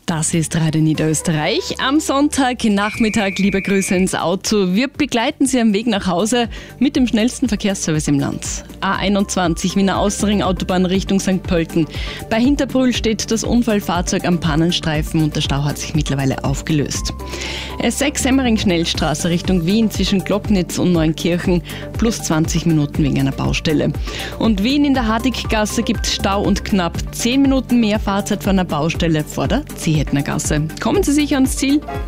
Das ist Radio Niederösterreich. Am Sonntagnachmittag, liebe Grüße ins Auto. Wir begleiten Sie am Weg nach Hause mit dem schnellsten Verkehrsservice im Land. A21 Wiener Außenring Autobahn Richtung St. Pölten. Bei Hinterbrühl steht das Unfallfahrzeug am Pannenstreifen und der Stau hat sich mittlerweile aufgelöst. S6 Semmering Schnellstraße Richtung Wien zwischen Glocknitz und Neunkirchen plus 20 Minuten wegen einer Baustelle. Und Wien in der Hardiggasse gibt Stau und knapp 10 Minuten mehr Fahrzeit von einer Baustelle vor der Zehetner Gasse. Kommen Sie sicher ans Ziel.